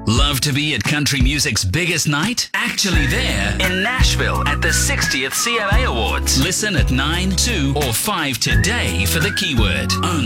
Love to be at country music's biggest night? Actually there in Nashville at the 60th CMA Awards. Listen at 9, 2 or 5 today for The Keyword. Only